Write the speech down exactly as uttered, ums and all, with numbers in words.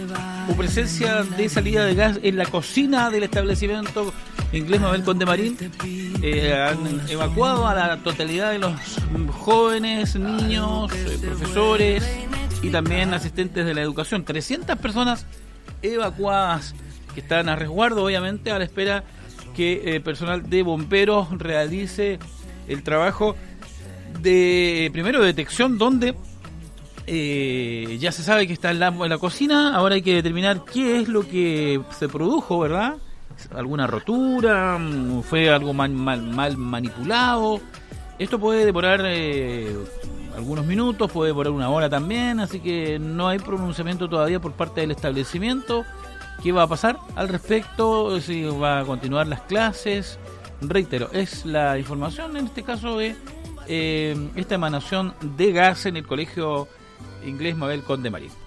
Hubo presencia de salida de gas en la cocina del establecimiento Inglés Mabel Conde Marín. Eh, han evacuado a la totalidad de los jóvenes, niños, eh, profesores y también asistentes de la educación. trescientas personas evacuadas que están a resguardo, obviamente, a la espera que eh, personal de bomberos realice el trabajo de, primero, de detección, donde eh, ya se sabe que está en la, en la cocina. Ahora hay que determinar qué es lo que se produjo, ¿verdad? ¿Alguna rotura? ¿Fue algo mal, mal, mal manipulado? Esto puede demorar eh, algunos minutos, puede demorar una hora también, así que no hay pronunciamiento todavía por parte del establecimiento. ¿Qué va a pasar al respecto? Si va a continuar las clases. Reitero, es la información en este caso de eh, esta emanación de gas en el Colegio Inglés Mabel Conde Marín.